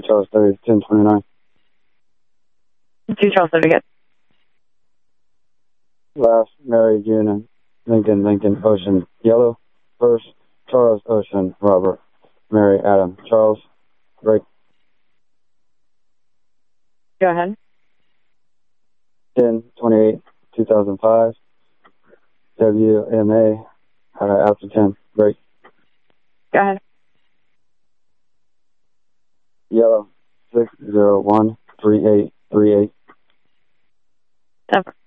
Charles 30, 1029. 2 Charles 30, good. Last, Mary, June, and Lincoln, Ocean, Yellow. First, Charles, Ocean, Robert, Mary, Adam, Charles, break. Go ahead. 10/28/2005. WMA, after 10, break. Go ahead. Yellow, 6013838. Denver.